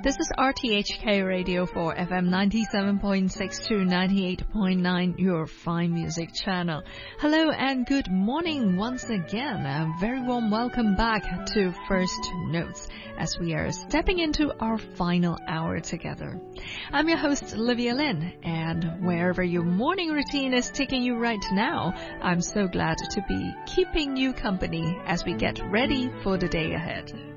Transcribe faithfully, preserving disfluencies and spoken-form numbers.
This is R T H K Radio for F M ninety-seven point six to ninety-eight point nine, your fine music channel. Hello and good morning once again. A very warm welcome back to First Notes as we are stepping into our final hour together. I'm your host, Olivia Lin, and wherever your morning routine is taking you right now, I'm so glad to be keeping you company as we get ready for the day ahead.